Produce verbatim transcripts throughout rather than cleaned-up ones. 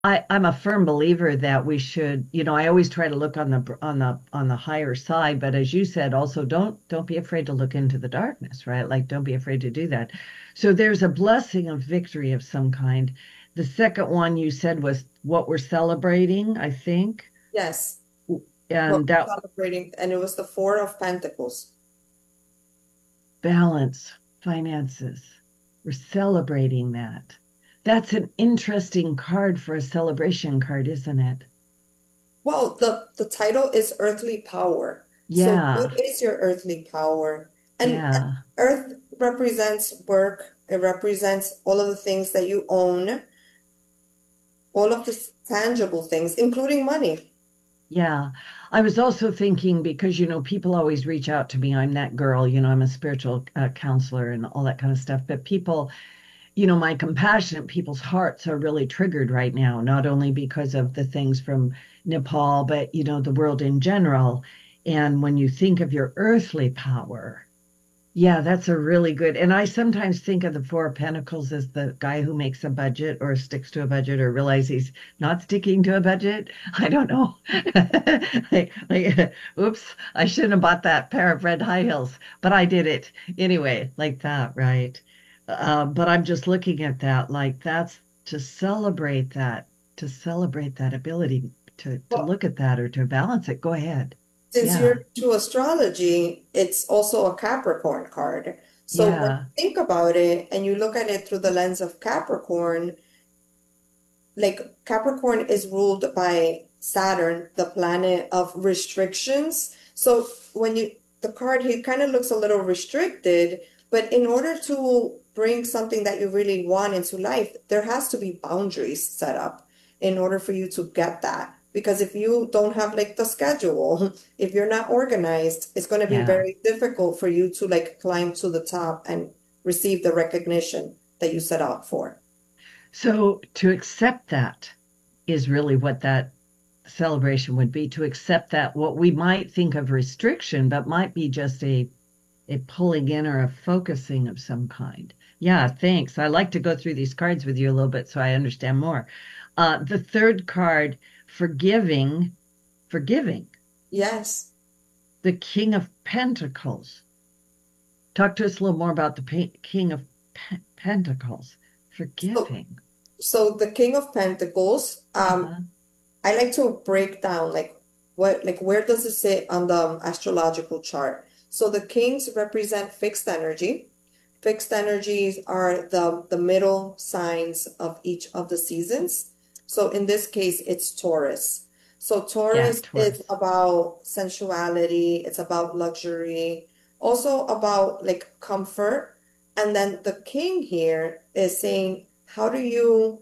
I, I'm a firm believer that we should, you know, I always try to look on the on the on the higher side, but as you said, also don't don't be afraid to look into the darkness, right? Like don't be afraid to do that. So there's a blessing of victory of some kind. The second one you said was what we're celebrating, I think. Yes, what And we're that celebrating, and it was the Four of Pentacles. balance, finances. We're celebrating that. That's an interesting card for a celebration card, isn't it? Well, the, the title is Earthly Power. So, what Yeah, is your earthly power? And, and yeah. Earth represents work, it represents all of the things that you own, all of the s- tangible things, including money. Yeah. I was also thinking because, you know, people always reach out to me. I'm that girl, you know, I'm a spiritual uh, counselor and all that kind of stuff. But people, you know, my compassionate people's hearts are really triggered right now, not only because of the things from Nepal, but, you know, the world in general. And when you think of your earthly power, yeah, that's a really good. And I sometimes think of the Four of Pentacles as the guy who makes a budget or sticks to a budget or realize he's not sticking to a budget. I don't know. Like, like, oops, I shouldn't have bought that pair of red high heels, but I did it anyway, like that, right? Uh, but I'm just looking at that, like that's to celebrate that, to celebrate that ability to to Well, look at that or to balance it. Go ahead. since Yeah, you're to astrology, it's also a Capricorn card. So, when yeah, you think about it and you look at it through the lens of Capricorn, like Capricorn is ruled by Saturn, the planet of restrictions. So when you the card, he kind of looks a little restricted, but in order to bring something that you really want into life, there has to be boundaries set up in order for you to get that. Because if you don't have like the schedule, if you're not organized, it's going to be yeah. very difficult for you to like climb to the top and receive the recognition that you set out for. So to accept that is really what that celebration would be, to accept that what we might think of restriction, but might be just a a pulling in or a focusing of some kind. Yeah, thanks. I like to go through these cards with you a little bit so I understand more. Uh, the third card, forgiving, forgiving, Yes. the King of Pentacles. Talk to us a little more about the pa- King of Pe- Pentacles. So Forgiving. So the King of Pentacles, um, Uh-huh. I like to break down like what like where does it sit on the astrological chart? So the kings represent fixed energy. Fixed energies are the the middle signs of each of the seasons. So in this case, it's Taurus. So Yeah, Taurus is Taurus. about sensuality, it's about luxury, also about like comfort. And then the king here is saying, how do you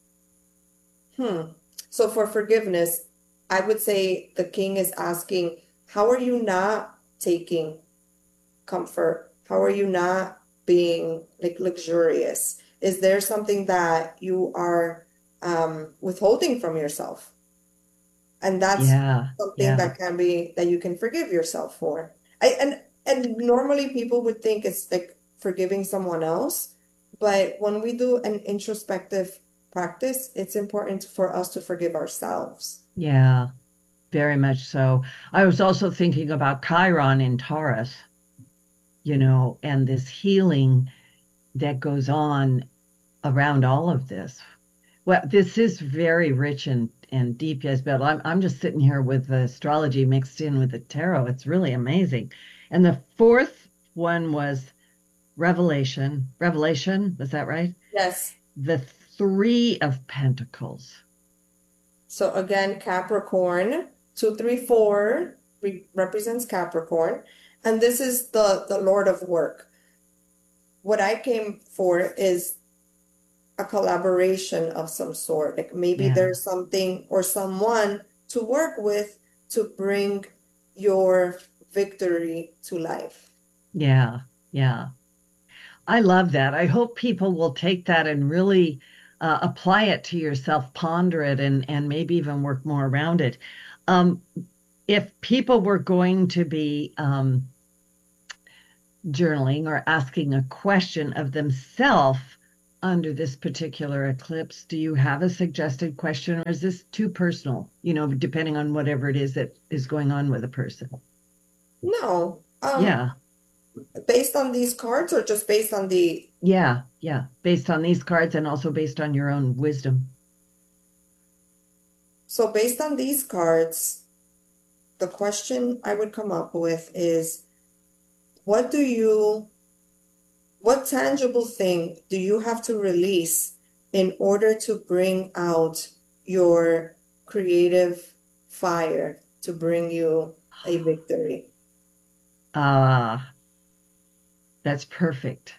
Hmm. So for forgiveness, I would say the king is asking, how are you not taking comfort? How are you not being like luxurious? Is there something that you are um, withholding from yourself? And that's Yeah, something yeah. that can be that you can forgive yourself for. I and and normally people would think it's like forgiving someone else, but when we do an introspective practice, it's important for us to forgive ourselves. Yeah, very much so. I was also thinking about Chiron in Taurus, you know, and this healing that goes on around all of this. Well, this is very rich and, and deep, yes, but I'm I'm just sitting here with the astrology mixed in with the tarot. It's really amazing. And the fourth one was Revelation. Revelation, was that right? Yes. The Three of Pentacles. So again, Capricorn, two, three, four re represents Capricorn. And this is the, the Lord of work. What I came for is a collaboration of some sort. Like maybe Yeah, there's something or someone to work with to bring your victory to life. yeah, yeah. I love that. I hope people will take that and really uh, apply it to yourself, ponder it, and and maybe even work more around it. Um, if people were going to be um, journaling or asking a question of themselves, under this particular eclipse, do you have a suggested question, or is this too personal, you know, depending on whatever it is that is going on with a person? No. Um, Yeah, based on these cards or just based on the yeah, yeah. Based on these cards and also based on your own wisdom. so based on these cards, the question I would come up with is what do you what tangible thing do you have to release in order to bring out your creative fire to bring you a victory? Ah, that's perfect.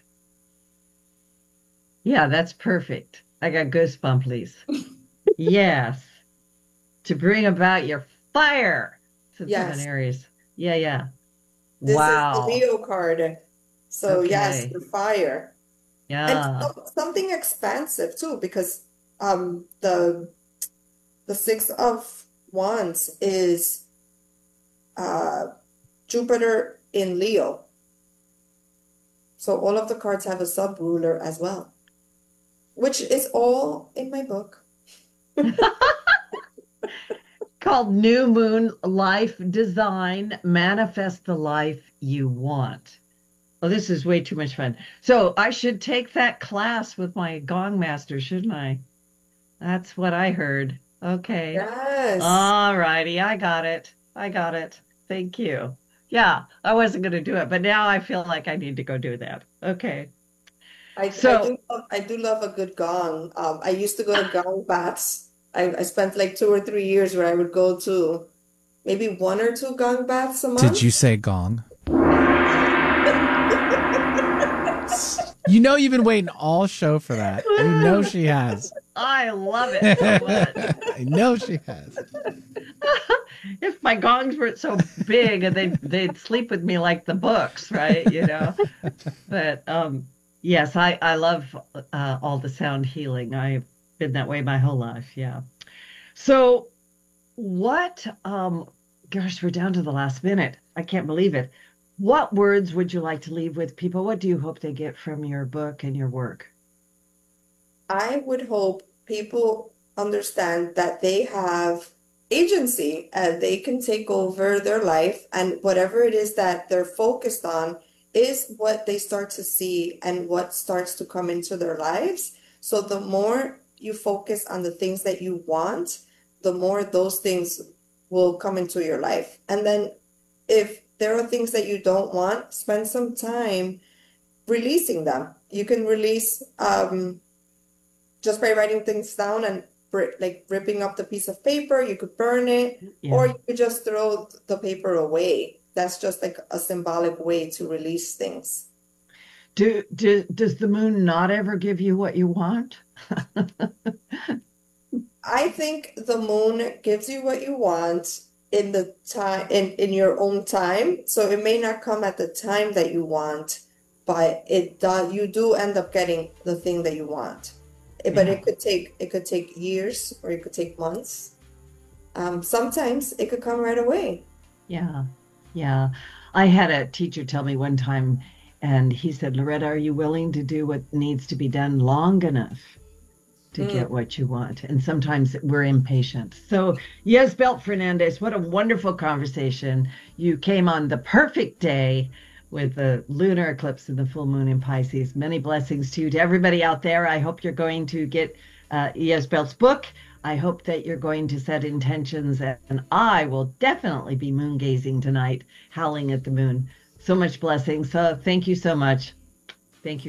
Yeah, that's perfect. I got goosebumps. Yes, to bring about your fire since I'm an Yes, Aries. Yeah, yeah. this is the Wow. Leo card. So yes, Okay. the fire. And Yeah. some- something expansive too, because um the the Six of Wands is uh Jupiter in Leo. So all of the cards have a sub-ruler as well, which is all in my book. Called New Moon Life Design, Manifest the Life You Want. Oh, this is way too much fun. So I should take that class with my gong master, shouldn't I? That's what I heard. Okay. Yes. All righty. I got it. I got it. Thank you. Yeah, I wasn't going to do it, but now I feel like I need to go do that. Okay. I, I So, do love, I do love a good gong. Um, I used to go to gong baths. I, I spent like two or three years where I would go to maybe one or two gong baths a Did you month. say gong? You know you've been waiting all show for that. You know she has. I love it so much. I know she has. If my gongs weren't so big and they'd they'd sleep with me like the books, right? You know. But um yes, I I love uh, all the sound healing. I've been that way my whole life. Yeah. So what um gosh, we're down to the last minute. I can't believe it. What words would you like to leave with people? What do you hope they get from your book and your work? I would hope people understand that they have agency and they can take over their life, and whatever it is that they're focused on is what they start to see and what starts to come into their lives. So the more you focus on the things that you want, the more those things will come into your life. And then if there are things that you don't want, spend some time releasing them. You can release um just by writing things down and like ripping up the piece of paper. You could burn it, or Yeah. you could just throw the paper away. That's just like a symbolic way to release things. Do, do does the moon not ever give you what you want? I think the moon gives you what you want in the time in, in your own time. So it may not come at the time that you want, but it does you do end up getting the thing that you want. It- But Yeah. it could take it could take years or it could take months. Um, sometimes it could come right away. Yeah. Yeah. I had a teacher tell me one time, and he said, Loretta, are you willing to do what needs to be done long enough to Mm. get what you want? And sometimes we're impatient. So, yes, Belt Fernandez, what a wonderful conversation. You came on the perfect day with the lunar eclipse and the full moon in Pisces. Many blessings to you, to everybody out there. I hope you're going to get uh, Yes Belt's book. I hope that you're going to set intentions, and I will definitely be moon gazing tonight, howling at the moon. So much blessings. So, thank you so much. Thank you.